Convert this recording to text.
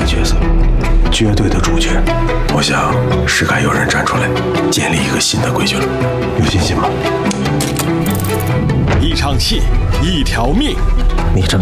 的角色，绝对的主角。我想是该有人站出来，建立一个新的规矩了。有信心吗？ 一场戏，一条命。 你这么